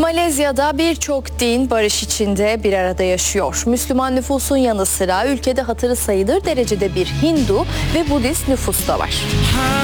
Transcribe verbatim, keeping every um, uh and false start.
Malezya'da birçok din barış içinde bir arada yaşıyor. Müslüman nüfusun yanı sıra ülkede hatırı sayılır derecede bir Hindu ve Budist nüfus da var.